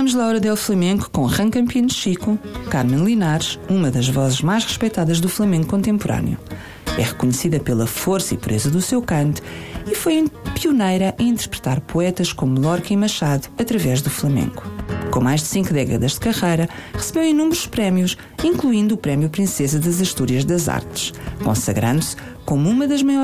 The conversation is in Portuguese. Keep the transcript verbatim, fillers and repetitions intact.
Escutamos Laura del Flamenco com Juan Campino Chico, Carmen Linares, uma das vozes mais respeitadas do flamenco contemporâneo. É reconhecida pela força e pureza do seu canto e foi pioneira em interpretar poetas como Lorca e Machado através do flamenco. Com mais de cinco décadas de carreira, recebeu inúmeros prémios, incluindo o Prémio Princesa das Astúrias das Artes, consagrando-se como uma das maiores